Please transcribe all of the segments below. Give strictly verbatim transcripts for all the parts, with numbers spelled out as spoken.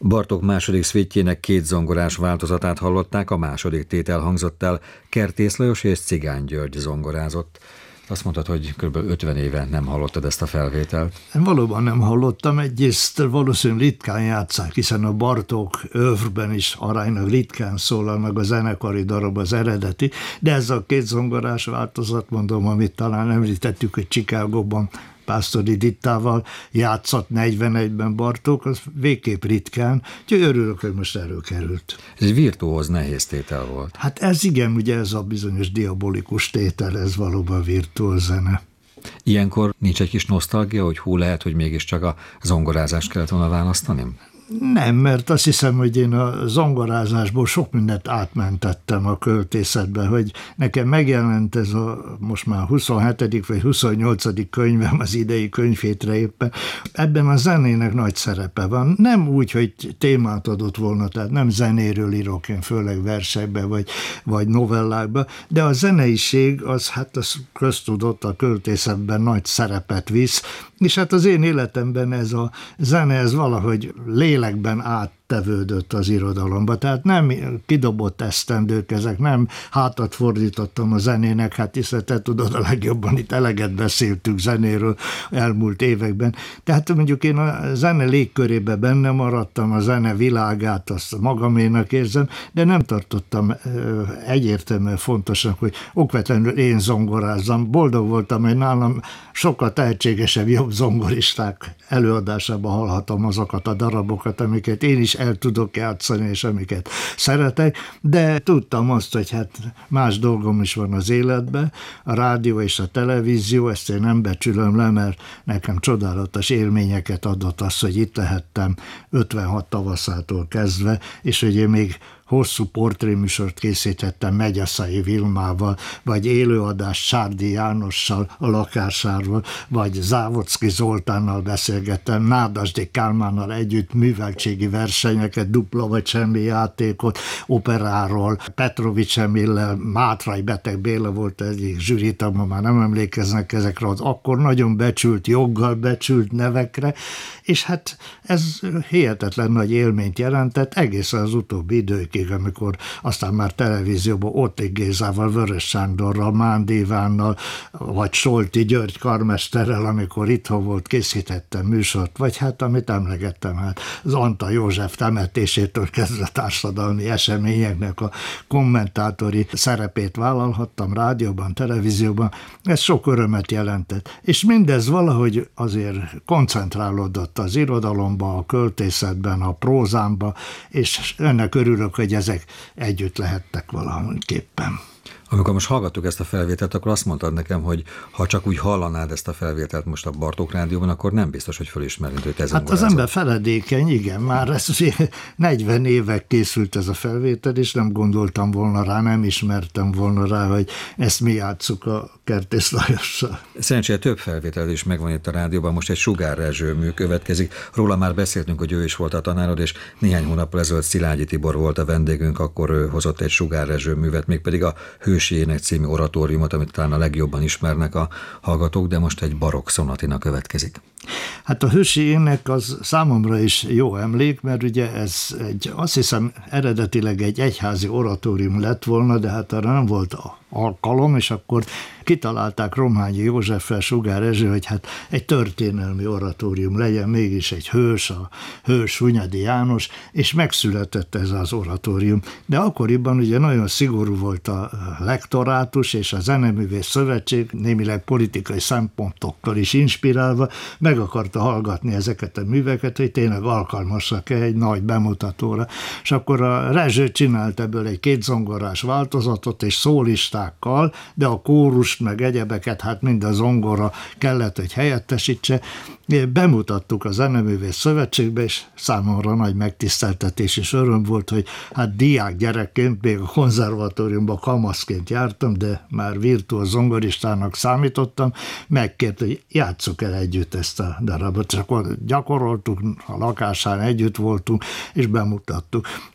Bartók második szvítjének két zongorás változatát hallották, a második tétel hangzott el, Kertész Lajos és Cigány György zongorázott. Azt mondtad, hogy kb. ötven éve nem hallottad ezt a felvételt. Valóban nem hallottam, egyrészt valószínűleg ritkán játsszák, hiszen a Bartók övben is aránylag ritkán szólal meg a zenekari darab, az eredeti, de ez a két zongorás változat, mondom, amit talán említettük, hogy Chicagóban Pásztori Dittával játszott negyvenegyben Bartók, az végképp ritkán, úgyhogy örülök, hogy most előkerült. Ez egy virtuóz, nehéz tétel volt. Hát ez igen, ugye ez a bizonyos diabolikus tétel, ez valóban virtuóz zene. Ilyenkor nincs egy kis nosztalgia, hogy hú, lehet, hogy mégiscsak a zongorázást kellett volna választani? Nem, mert azt hiszem, hogy én a zongorázásból sok mindent átmentettem a költészetbe, hogy nekem megjelent ez a most már huszonhetedik vagy huszonnyolcadik könyvem az idei könyvhétre éppen. Ebben a zenének nagy szerepe van. Nem úgy, hogy témát adott volna, tehát nem zenéről írok én, főleg versekbe vagy, vagy novellákba, de a zeneiség az, hát az köztudott, a költészetben nagy szerepet visz, és hát az én életemben ez a zene, ez valahogy lélekben áttevődött az irodalomba. Tehát nem kidobott esztendők ezek, nem hátat fordítottam a zenének, hát hiszen te tudod a legjobban, itt eleget beszéltünk zenéről elmúlt években. Tehát mondjuk én a zene légkörébe benne maradtam, a zene világát azt magaménak érzem, de nem tartottam egyértelműen fontosnak, hogy okvetlenül én zongorázzam. Boldog voltam, hogy nálam sokkal tehetségesebb, jobb zongoristák előadásában hallhatom azokat a darabokat, amiket én is el tudok játszani, és amiket szeretek, de tudtam azt, hogy hát más dolgom is van az életben, a rádió és a televízió, ezt én nem becsülöm le, mert nekem csodálatos élményeket adott az, hogy itt lehettem ötvenhat tavaszától kezdve, és hogy én még hosszú portréműsort készítettem Megyeszai Vilmával, vagy élőadást Sárdi Jánossal a lakásáról, vagy Závodszki Zoltánnal beszélgettem, Nádasdy Kálmánnal együtt műveltségi versenyeket, dupla vagy semmi játékot, operáról, Petrovics Emillel, Mátrai Beteg Béla volt egyik zsűritagban, már nem emlékeznek ezekre az akkor nagyon becsült, joggal becsült nevekre, és hát ez hihetetlen nagy élményt jelentett egészen az utóbbi időkig, amikor aztán már televízióban Otti Gézával, Vörös Sándorral, Mánd Ivánnal, vagy Solti György karmesterrel, amikor itthon volt, készítettem műsort, vagy hát amit emlegettem, hát az Antal József temetésétől kezdve társadalmi eseményeknek a kommentátori szerepét vállalhattam rádióban, televízióban, ez sok örömet jelentett. És mindez valahogy azért koncentrálódott az irodalomba, a költészetben, a prózámba, és ennek örülök, hogy ezek együtt lehettek valahogyképpen. Amikor most hallgattuk ezt a felvételt, akkor azt mondtad nekem, hogy ha csak úgy hallanád ezt a felvételt most a Bartók rádióban, akkor nem biztos, hogy fölismernéd, hogy te zongorázott. Hát az ember feledékeny, igen, már ez negyven évek készült ez a felvétel, és nem gondoltam volna rá, nem ismertem volna rá, hogy ezt mi játsszuk a Kertész Lajossal. Szerencsére több felvétel is megvan itt a rádióban, most egy Sugár Rezső mű következik. Róla már beszéltünk, hogy ő is volt a tanárod, és néhány hónappal ezelőtt Szilágyi Tibor volt a vendégünk, akkor ő hozott egy Sugár Rezső művet, mégpedig a Hősi Ének című oratóriumot, amit talán a legjobban ismernek a hallgatók, de most egy barokk szonatina következik. Hát a Hősi Ének az számomra is jó emlék, mert ugye ez egy, azt hiszem eredetileg egy egyházi oratórium lett volna, de hát arra nem volt alkalom, és akkor kitalálták Romhányi Józseffel, Sugár Rezső, hogy hát egy történelmi oratórium legyen, mégis egy hős, a hős Hunyadi János, és megszületett ez az oratórium. De akkoriban ugye nagyon szigorú volt a lektorátus, és a Zeneművész Szövetség némileg politikai szempontokkal is inspirálva meg akarta hallgatni ezeket a műveket, hogy tényleg alkalmasak-e egy nagy bemutatóra. És akkor a Rezső csinált ebből egy kétzongorás változatot, és szólistákkal, de a kórus meg egyebeket, hát mind a zongora kellett, hogy helyettesítse. Bemutattuk a Zeneművész Szövetségbe, és számomra nagy megtiszteltetés és öröm volt, hogy hát diák gyerekként, még a konzervatóriumban kamaszként jártam, de már virtuóz zongoristának számítottam, megkért, hogy játsszuk el együtt ezt a darabot, és akkor gyakoroltuk, a lakásán együtt voltunk, és bemutattuk.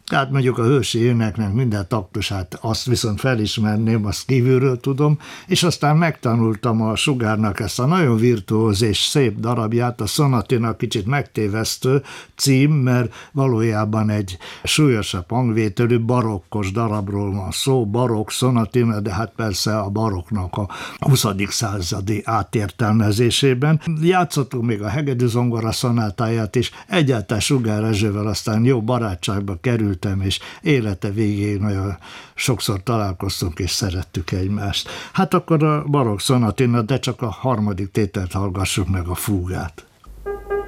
Tehát mondjuk a hősi éneknek minden taktusát azt viszont felismerném, azt kívülről tudom, és aztán megtanultam a sugárnak ezt a nagyon virtuóz és szép darabját, a Sonatina kicsit megtévesztő cím, mert valójában egy súlyosabb hangvételű barokkos darabról van szó, barokk, Sonatina, de hát persze a barokknak a huszadik századi átértelmezésében. Játszottunk még a hegedűzongora szonátáját is, egyáltalán Sugár Erzsével aztán jó barátságba kerültem, és élete végéig nagyon sokszor találkoztunk, és szerettük egymást. Hát akkor a barokk Sonatina, de csak a harmadik tételt hallgassuk meg, a fúgát.